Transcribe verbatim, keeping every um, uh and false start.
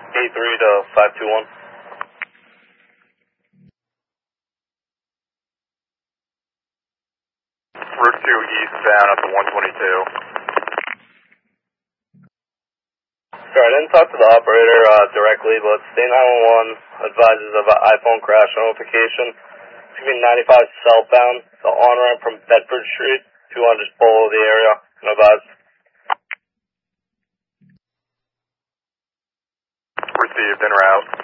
eight three to five two one. Route two eastbound up to one twenty-two. Sorry, I didn't talk to the operator uh, directly, but State nine one one advises of an iPhone crash notification. It's going to be ninety-five southbound, the on-ramp from Bedford Street. If you want to just follow the area and advise. Received, en route.